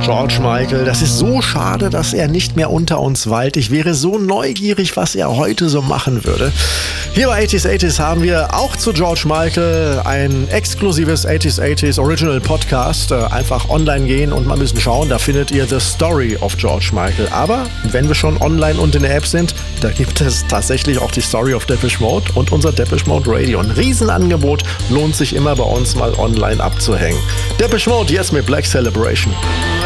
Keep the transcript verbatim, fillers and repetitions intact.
George Michael, das ist so schade, dass er nicht mehr unter uns weilt. Ich wäre so neugierig, was er heute so machen würde. Hier bei achtziger achtziger haben wir auch zu George Michael ein exklusives achtziger achtziger Original Podcast. Einfach online gehen und mal ein bisschen schauen, da findet ihr The Story of George Michael. Aber wenn wir schon online und in der App sind, da gibt es tatsächlich auch die Story of Depeche Mode und unser Depeche Mode Radio. Ein Riesenangebot, lohnt sich immer bei uns mal online abzuhängen. Depeche Mode jetzt mit Black Celebration.